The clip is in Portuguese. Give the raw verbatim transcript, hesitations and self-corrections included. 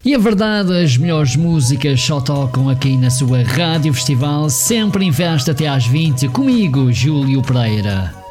E a verdade, as melhores músicas só tocam aqui na sua Rádio Festival, sempre em festa até às vinte, comigo, Júlio Pereira.